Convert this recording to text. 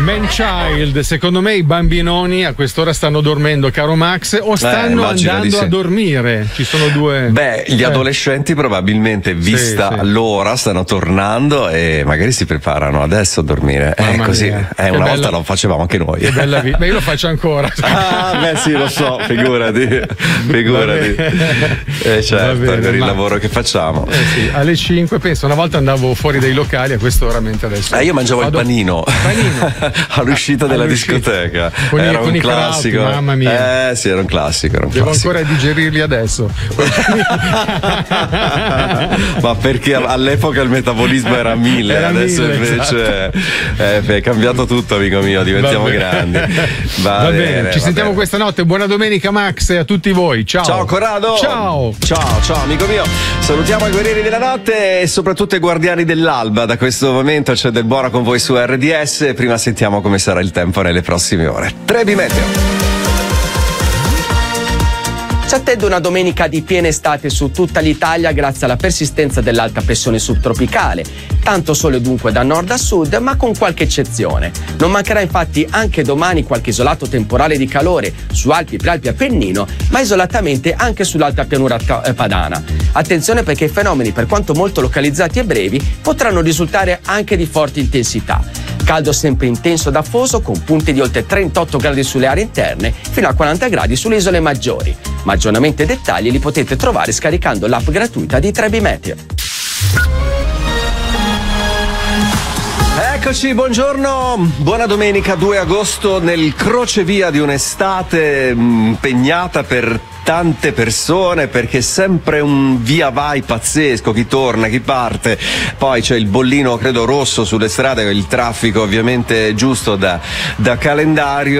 Man-Child, secondo me i bambinoni a quest'ora stanno dormendo, caro Max, o stanno andando a dormire. Ci sono due. Beh, gli adolescenti probabilmente, vista l'ora, stanno tornando e magari si preparano adesso a dormire. Così. Una volta lo facevamo anche noi. Che bella vita. Ma io lo faccio ancora. Beh sì, lo so, figurati. Certo, per il lavoro che facciamo. Sì, alle 5 penso, una volta andavo fuori dai locali, a quest'ora, mentre adesso. Io mangiavo il panino. All'uscita della discoteca. Era un classico. Krauti, mamma mia. Sì, era un classico. Devo ancora digerirli adesso. Ma perché all'epoca il metabolismo era 1000, adesso invece è cambiato tutto, amico mio, diventiamo grandi. Va bene. Ci sentiamo questa notte. Buona domenica, Max, e a tutti voi. Ciao. Ciao Corrado. Ciao amico mio. Salutiamo i guerrieri della notte e soprattutto i guardiani dell'alba. Da questo momento c'è Del Bora con voi su RDS. Prima sentiamo come sarà il tempo nelle prossime ore. Trebi Meteo. Ci attende una domenica di piena estate su tutta l'Italia grazie alla persistenza dell'alta pressione subtropicale. Tanto sole dunque da nord a sud, ma con qualche eccezione. Non mancherà infatti anche domani qualche isolato temporale di calore su Alpi, Prealpi e Appennino, ma isolatamente anche sull'alta pianura padana. Attenzione perché i fenomeni, per quanto molto localizzati e brevi, potranno risultare anche di forte intensità. Caldo sempre intenso ed afoso con punte di oltre 38 gradi sulle aree interne fino a 40 gradi sulle isole maggiori. Ma aggiornamenti e dettagli li potete trovare scaricando l'app gratuita di Trebi Meteo. Eccoci, buongiorno, buona domenica 2 agosto nel crocevia di un'estate impegnata per tante persone, perché è sempre un via vai pazzesco, chi torna, chi parte, poi c'è il bollino credo rosso sulle strade, il traffico ovviamente giusto da calendario.